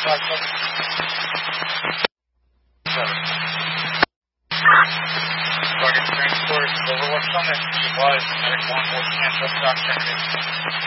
Target transport, Overlook Summit, supplies, medic 1 will cancel stock